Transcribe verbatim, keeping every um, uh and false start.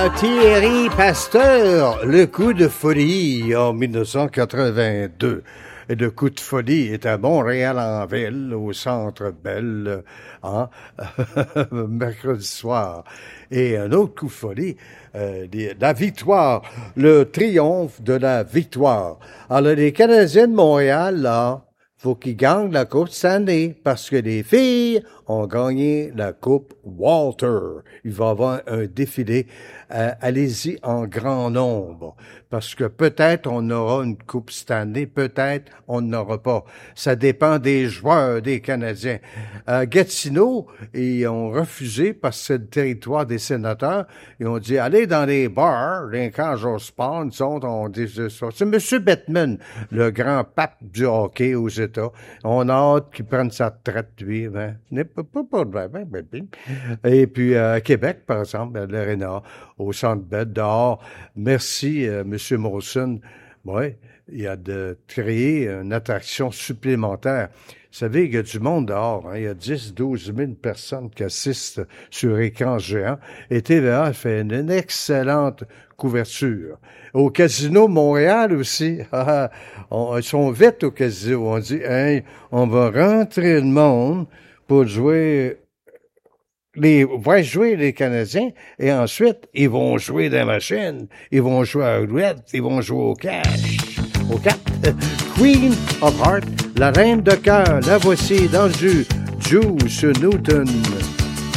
Thierry Pasteur, le coup de folie en dix-neuf cent quatre-vingt-deux. Et le coup de folie est à Montréal-en-Ville, au Centre Bell, hein, mercredi soir. Et un autre coup de folie, euh, la victoire, le triomphe de la victoire. Alors, les Canadiens de Montréal, là, faut qu'ils gagnent la Coupe Stanley, parce que les filles ont gagné la Coupe Walter. Il va y avoir un défilé. Euh, allez-y en grand nombre, parce que peut-être on aura une Coupe Stanley, peut-être on n'aura pas. Ça dépend des joueurs des Canadiens. Euh, Gatineau, ils ont refusé, parce que c'est le territoire des sénateurs, ils ont dit, allez dans les bars, les cages au sport, nous autres, on dit ça. C'est M. Bettman, le grand pape du hockey aux États. On a hâte qu'il prenne sa retraite, lui. Ben, pas, pas, pas, ben, ben, ben. Et puis, à euh, Québec, par exemple, à l'Arena, au Centre Bell, dehors. Merci, euh, M. Molson. Oui, il y a de créer une attraction supplémentaire. Vous savez, il y a du monde dehors. Hein? Il y a dix, douze mille personnes qui assistent sur écran géant. Et T V A fait une, une excellente couverture. Au Casino Montréal aussi, on, ils sont vite au casino. On dit, hey, on va rentrer le monde pour jouer... Les, vont jouer les Canadiens, et ensuite, ils vont jouer des machines, ils vont jouer à roulette, ils vont jouer au cash, au quatre. Queen of Heart, la reine de cœur, la voici dans du Juice Newton.